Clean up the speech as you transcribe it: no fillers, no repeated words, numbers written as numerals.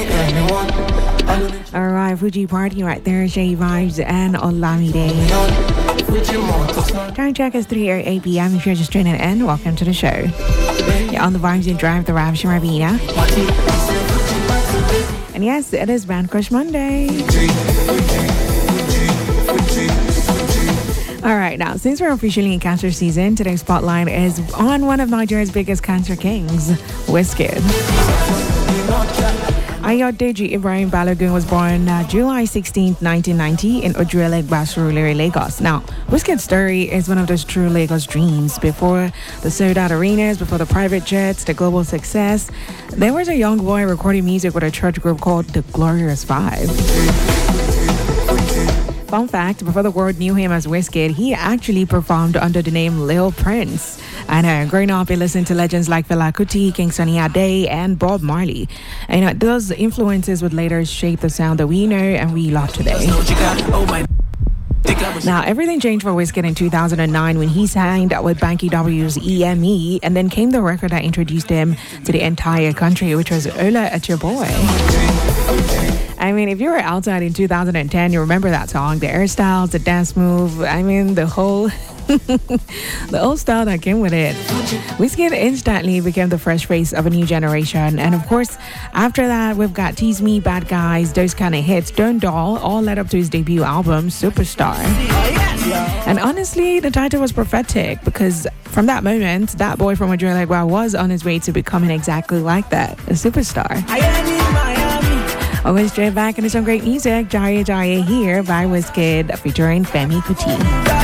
Alright, Fuji Party right there, Shay Vibes and Olamide. Time check is 3:08 p.m. If you're just tuning in, welcome to the show. You're on the Vibes and Drive, the Ravishing Ravina. And yes, it is Band Crush Monday. Alright, now, since we're officially in cancer season, today's spotlight is on one of Nigeria's biggest cancer kings, Wizkid. Ayodeji Ibrahim Balogun was born July 16, 1990 in Ojuelegba, Surulere, Lagos. Now, Wizkid's story is one of those true Lagos dreams. Before the sold-out arenas, before the private jets, the global success, there was a young boy recording music with a church group called The Glorious Five. Fun fact, before the world knew him as Wizkid, he actually performed under the name Lil Prince. And growing up, he listened to legends like Fela Kuti, King Sunny Ade, and Bob Marley. And those influences would later shape the sound that we know and we love today. Now, everything changed for Wizkid in 2009 when he signed with Banky W's EME, and then came the record that introduced him to the entire country, which was Ola At Your Boy. I mean, if you were outside in 2010, you remember that song, the hairstyles, the dance move, I mean, the whole the old style that came with it. Wizkid instantly became the fresh face of a new generation. And of course, after that, we've got Tease Me, Bad Guys, those kind of hits, Don't Doll, all led up to his debut album, Superstar. And honestly, the title was prophetic because from that moment, that boy from Ojuelegba was on his way to becoming exactly like that, a superstar. Always straight back into some great music. Jaya Jaya here by Wizkid featuring Femi Kuti.